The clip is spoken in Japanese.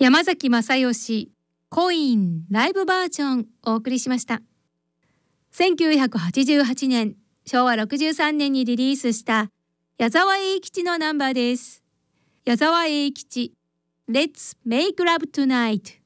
山崎正義コインライブバージョンお送りしました。1988年昭和63年にリリースした矢沢永吉のナンバーです。矢沢永吉 Let's Make Love Tonight。